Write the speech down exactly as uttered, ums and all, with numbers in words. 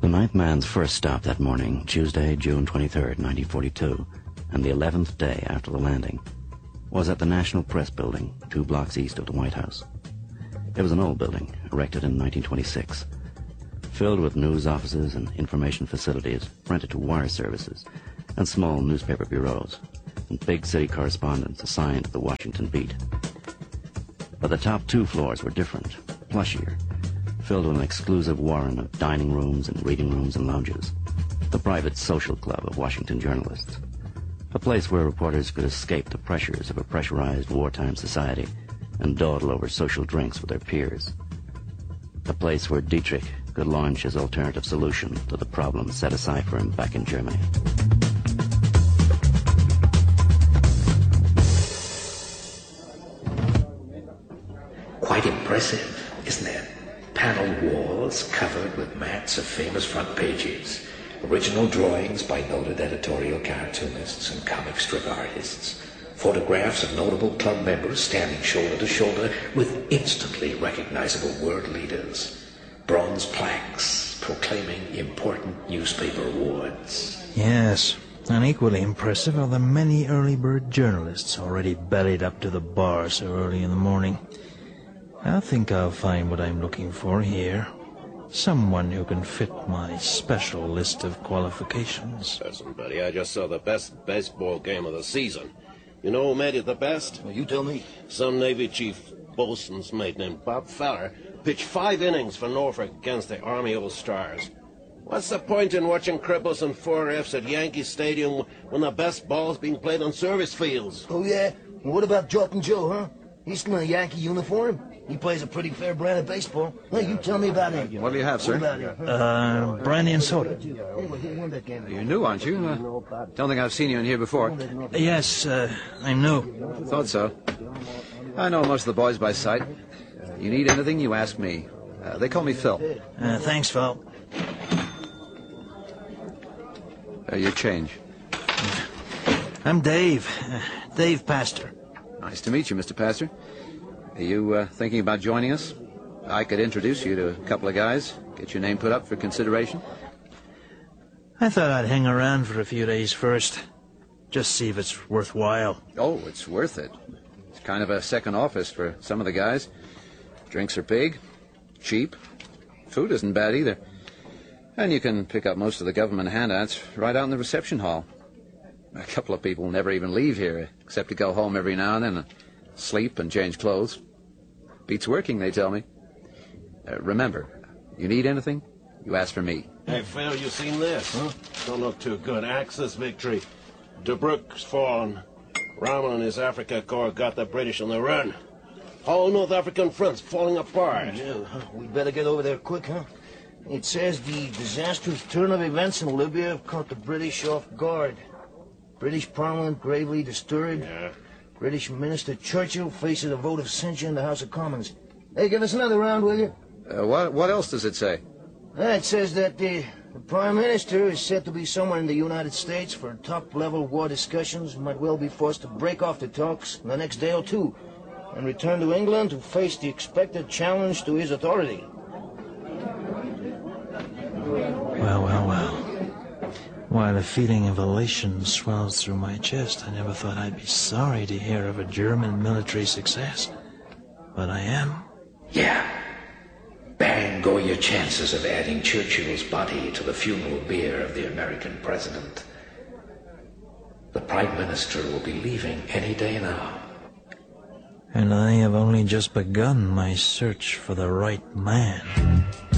The ninth man's first stop that morning, Tuesday, June twenty-third, nineteen forty-two, and the eleventh day after the landing, was at the National Press Building, two blocks east of the White House. It was an old building, erected in nineteen twenty-six, filled with news offices and information facilities rented to wire services and small newspaper bureaus, and big city correspondents assigned to the Washington beat. But the top two floors were different, plushier, filled with an exclusive warren of dining rooms and reading rooms and lounges, the private social club of Washington journalists, a place where reporters could escape the pressures of a pressurized wartime society and dawdle over social drinks with their peers, a place where Dietrich could launch his alternative solution to the problem set aside for him back in Germany. Quite impressive, isn't it? Paneled walls covered with mats of famous front pages, original drawings by noted editorial cartoonists and comic strip artists, photographs of notable club members standing shoulder to shoulder with instantly recognizable world leaders, bronze plaques proclaiming important newspaper awards. Yes, and equally impressive are the many early bird journalists already bellied up to the bar so early in the morning. I think I'll find what I'm looking for here. Someone who can fit my special list of qualifications. Listen, buddy, I just saw the best baseball game of the season. You know who made it the best? Well, you tell me. Some Navy chief bosun's mate named Bob Feller pitched five innings for Norfolk against the Army All-Stars. What's the point in watching cripples and four Fs at Yankee Stadium when the best ball's being played on service fields? Oh, yeah? Well, what about Jordan Joe, huh? He's still in a Yankee uniform. He plays a pretty fair brand of baseball. Hey, you tell me about him. What do you have, sir? What about him? Uh, brandy and soda. You're new, aren't you? Uh, don't think I've seen you in here before. Yes, uh, I'm new. Thought so. I know most of the boys by sight. You need anything, you ask me. Uh, they call me Phil. Uh, thanks, Phil. Uh, your change. I'm Dave. Uh, Dave Pastor. Nice to meet you, Mister Pastor. Are you uh, thinking about joining us? I could introduce you to a couple of guys, get your name put up for consideration. I thought I'd hang around for a few days first. Just see if it's worthwhile. Oh, it's worth it. It's kind of a second office for some of the guys. Drinks are big, cheap. Food isn't bad either. And you can pick up most of the government handouts right out in the reception hall. A couple of people never even leave here, except to go home every now and then and sleep and change clothes. Beats working, they tell me. Uh, remember, you need anything, you ask for me. Hey, Phil, you seen this? Huh? Don't look too good. Axis victory. Tobruk's fallen. Rommel and his Africa Corps got the British on the run. Whole North African front's falling apart. Yeah, huh? We better get over there quick, huh? It says the disastrous turn of events in Libya caught the British off guard. British Parliament gravely disturbed. Yeah. British Minister Churchill faces a vote of censure in the House of Commons. Hey, give us another round, will you? Uh, what, what else does it say? Uh, it says that the, the Prime Minister is said to be somewhere in the United States for top-level war discussions and might well be forced to break off the talks in the next day or two and return to England to face the expected challenge to his authority. Well, well, well. While a feeling of elation swells through my chest, I never thought I'd be sorry to hear of a German military success. But I am. Yeah. Bang go your chances of adding Churchill's body to the funeral bier of the American president. The Prime Minister will be leaving any day now. And I have only just begun my search for the right man.